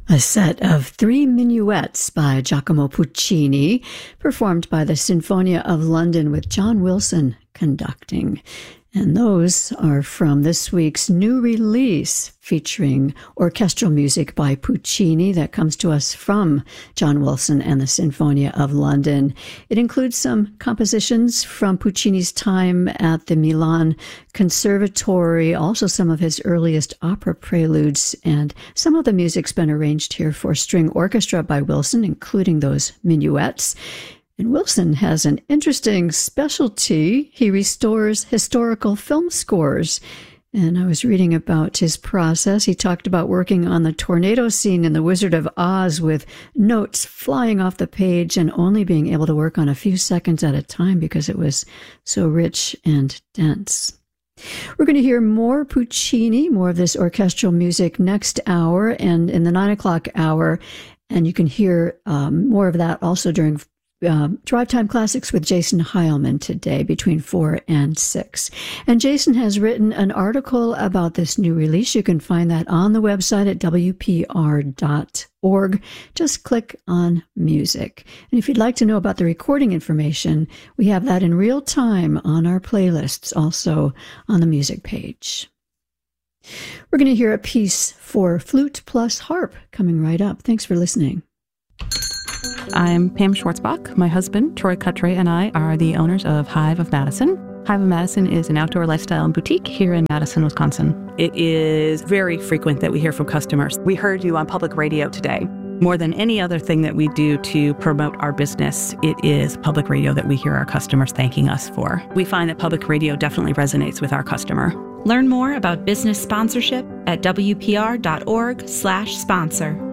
A set of 3 minuets by Giacomo Puccini, performed by the Sinfonia of London with John Wilson conducting. And those are from this week's new release featuring orchestral music by Puccini that comes to us from John Wilson and the Sinfonia of London. It includes some compositions from Puccini's time at the Milan Conservatory, also some of his earliest opera preludes, and some of the music's been arranged here for string orchestra by Wilson, including those minuets. And Wilson has an interesting specialty. He restores historical film scores. And I was reading about his process. He talked about working on the tornado scene in The Wizard of Oz with notes flying off the page and only being able to work on a few seconds at a time because it was so rich and dense. We're going to hear more Puccini, more of this orchestral music next hour and in the 9 o'clock hour. And you can hear more of that also during Drive Time Classics with Jason Heilman today between 4 and 6. And Jason has written an article about this new release. You can find that on the website at wpr.org. Just click on music. And if you'd like to know about the recording information, we have that in real time on our playlists, also on the music page. We're going to hear a piece for flute plus harp coming right up. Thanks for listening. I'm Pam Schwartzbach. My husband, Troy Cutray, and I are the owners of Hive of Madison. Hive of Madison is an outdoor lifestyle boutique here in Madison, Wisconsin. It is very frequent that we hear from customers. We heard you on public radio today. More than any other thing that we do to promote our business, it is public radio that we hear our customers thanking us for. We find that public radio definitely resonates with our customer. Learn more about business sponsorship at wpr.org/sponsor.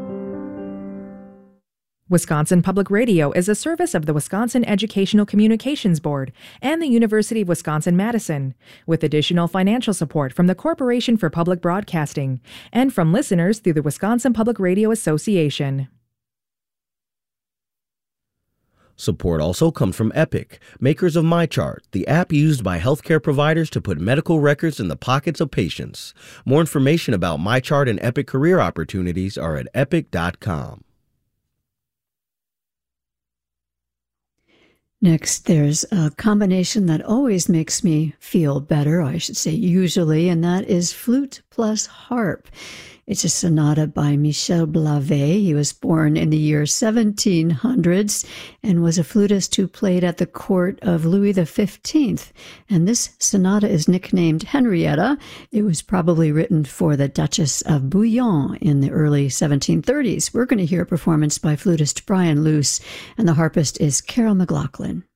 Wisconsin Public Radio is a service of the Wisconsin Educational Communications Board and the University of Wisconsin-Madison, with additional financial support from the Corporation for Public Broadcasting and from listeners through the Wisconsin Public Radio Association. Support also comes from Epic, makers of MyChart, the app used by healthcare providers to put medical records in the pockets of patients. More information about MyChart and Epic career opportunities are at epic.com. Next, there's a combination that always makes me feel better, I should say usually, and that is flute plus harp. It's a sonata by Michel Blavet. He was born in the year 1700s and was a flutist who played at the court of Louis XV. And this sonata is nicknamed Henrietta. It was probably written for the Duchess of Bouillon in the early 1730s. We're going to hear a performance by flutist Brian Luce, and the harpist is Carol McLaughlin.